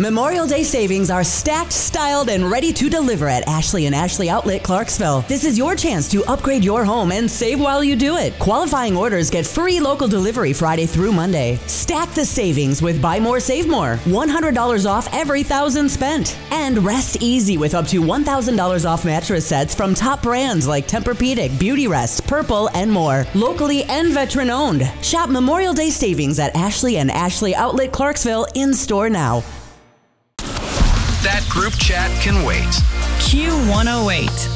Memorial Day savings are stacked, styled, and ready to deliver at Ashley and Ashley Outlet, Clarksville. This is your chance to upgrade your home and save while you do it. Qualifying orders get free local delivery Friday through Monday. Stack the savings with Buy More, Save More. $100 off every $1,000 spent. And rest easy with up to $1,000 off mattress sets from top brands like Tempur-Pedic, Beauty Rest, Purple, and more. Locally and veteran owned. Shop Memorial Day savings at Ashley and Ashley Outlet, Clarksville in store now. That group chat can wait. Q108.